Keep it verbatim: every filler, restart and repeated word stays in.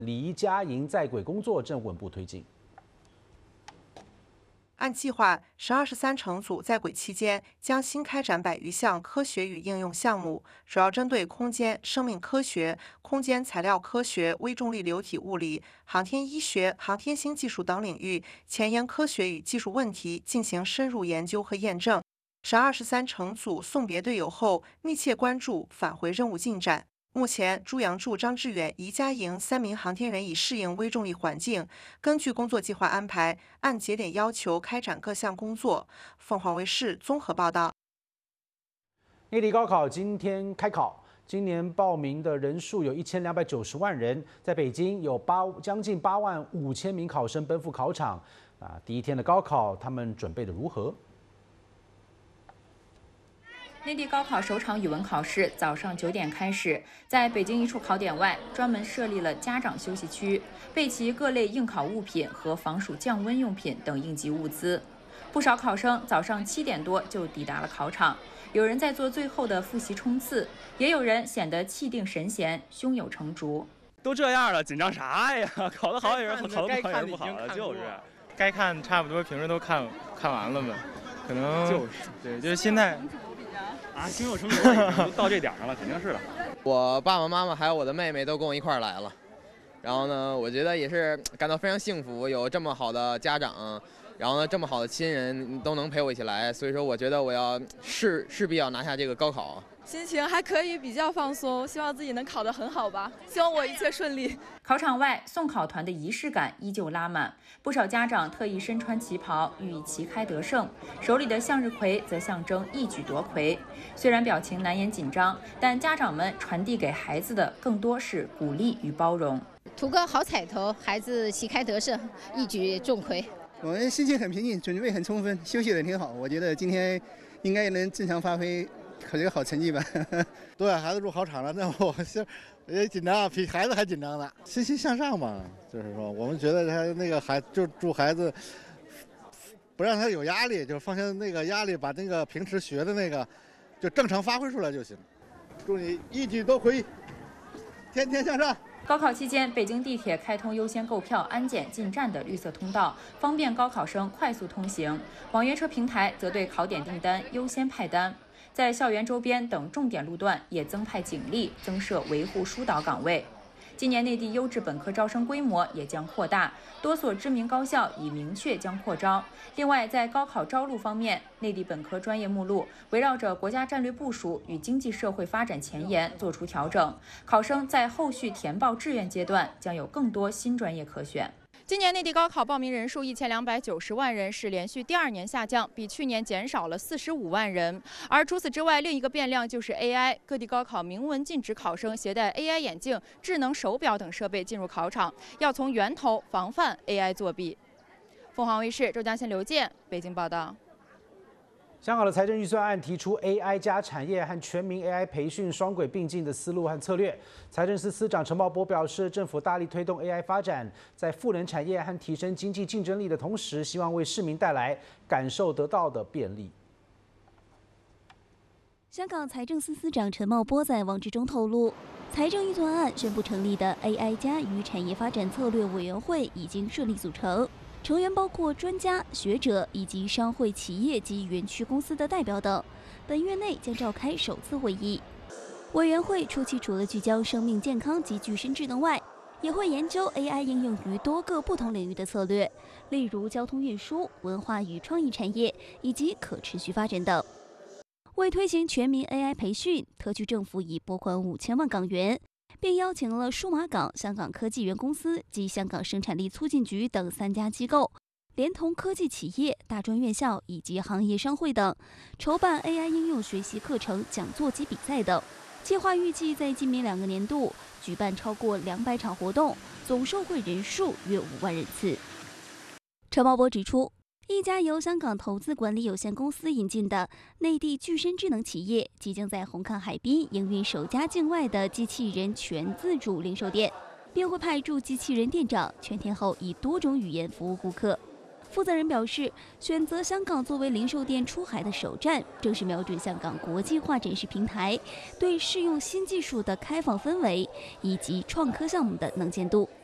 离家营在轨工作正稳步推进。 按计划，十二十三乘组在轨期间将新开展百余项科学与应用项目，主要针对空间、生命科学、空间材料科学、微重力流体物理、航天医学、航天新技术等领域前沿科学与技术问题进行深入研究和验证。十二十三乘组送别队友后，密切关注返回任务进展。目前，朱杨柱、张志远、宜家营三名航天员已适应微重力环境，根据工作计划安排，按节点要求开展各项工作。凤凰卫视综合报道。 内地高考今天开考，今年报名的人数有一千两百九十万人，在北京有八将近八万五千名考生奔赴考场。啊，第一天的高考，他们准备的如何？ 内地高考首场语文考试早上九点开始，在北京一处考点外专门设立了家长休息区，备齐各类应考物品和防暑降温用品等应急物资。不少考生早上七点多就抵达了考场，有人在做最后的复习冲刺，也有人显得气定神闲，胸有成竹。 都这样了，紧张啥呀？考得好也是好，考得不好也是不好了，就是。该看差不多平时都看看完了呗，可能就是对，就是心态。啊，胸有成竹了，到这点上了，肯定是的。 我爸爸妈妈还有我的妹妹都跟我一块儿来了，然后呢，我觉得也是感到非常幸福，有这么好的家长，然后呢，这么好的亲人都能陪我一起来，所以说我觉得我要势势必要拿下这个高考。 心情还可以，比较放松，希望自己能考得很好吧，希望我一切顺利。 考场外，送考团的仪式感依旧拉满，不少家长特意身穿旗袍，寓意旗开得胜，手里的向日葵则象征一举夺魁。虽然表情难掩紧张，但家长们传递给孩子的更多是鼓励与包容。 图个好彩头，孩子旗开得胜，一举中魁。 我们心情很平静，准备很充分，休息得挺好。我觉得今天应该能正常发挥。考这个好成绩吧？ 对，孩子入考场了，那我是也紧张，比孩子还紧张呢。欣欣向上嘛，就是说，我们觉得他那个孩就祝孩子不让他有压力，就是放下那个压力，把那个平时学的那个就正常发挥出来就行。祝你一举夺魁，天天向上。 高考期间，北京地铁开通优先购票、安检进站的绿色通道，方便高考生快速通行。网约车平台则对考点订单优先派单。在校园周边等重点路段也增派警力，增设维护疏导岗位。今年内地优质本科招生规模也将扩大，多所知名高校已明确将扩招。另外，在高考招录方面，内地本科专业目录围绕着国家战略部署与经济社会发展前沿做出调整，考生在后续填报志愿阶段将有更多新专业可选。今年内地高考报名人数一千两百九十万人，是连续第二年下降，比去年减少了四十五万人。而除此之外，另一个变量就是 A I。各地高考明文禁止考生携带 A I 眼镜、智能手表等设备进入考场，要从源头防范 A I 作弊。凤凰卫视周江新、刘健北京报道。 香港的财政预算案提出 A I 加产业和全民 A I 培训双轨并进的思路和策略。财政司司长陈茂波表示，政府大力推动 A I 发展，在赋能产业和提升经济竞争力的同时，希望为市民带来感受得到的便利。 香港财政司司长陈茂波在网志中透露，财政预算案宣布成立的 A I 加与产业发展策略委员会已经顺利组成。成员包括专家、学者以及商会、企业及园区公司的代表等。本月内将召开首次会议。委员会初期除了聚焦生命健康及具身智能外，也会研究 A I 应用于多个不同领域的策略，例如交通运输、文化与创意产业以及可持续发展等。为推行全民 A I 培训，特区政府已拨款五千万港元。并邀请了数码港、香港科技园公司及香港生产力促进局等三家机构，连同科技企业、大专院校以及行业商会等，筹办 A I 应用学习课程、讲座及比赛等。计划预计在今明两个年度举办超过两百场活动，总受惠人数约五万人次。陈茂波指出，一家由香港投资管理有限公司引进的内地具身智能企业，即将在红磡海滨营运首家境外的机器人全自主零售店，并会派驻机器人店长全天候以多种语言服务顾客。负责人表示，选择香港作为零售店出海的首站，正是瞄准香港国际化展示平台对试用新技术的开放氛围以及创科项目的能见度。